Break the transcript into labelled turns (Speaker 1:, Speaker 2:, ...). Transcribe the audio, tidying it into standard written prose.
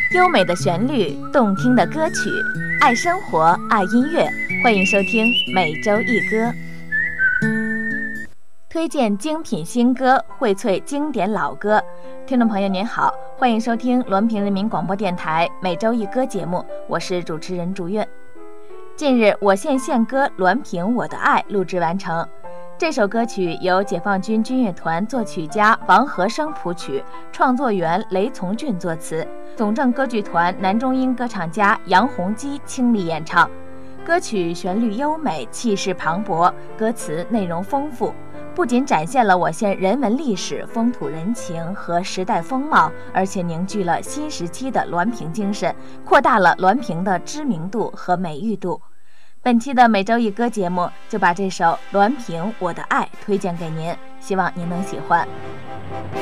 Speaker 1: 优美的旋律，动听的歌曲，爱生活，爱音乐，欢迎收听每周一歌，推荐精品新歌，荟萃经典老歌。听众朋友您好，欢迎收听滦平人民广播电台每周一歌节目，我是主持人竹苑。近日，我献歌《滦平我的爱》录制完成。这首歌曲由解放军军乐团作曲家王和生谱曲，创作员雷从俊作词，总政歌剧团男中音歌唱家杨洪基倾力演唱。歌曲旋律优美，气势磅礴，歌词内容丰富，不仅展现了我县人文历史、风土人情和时代风貌，而且凝聚了新时期的滦平精神，扩大了滦平的知名度和美誉度。本期的每周一歌节目就把这首《滦平我的爱》推荐给您，希望您能喜欢。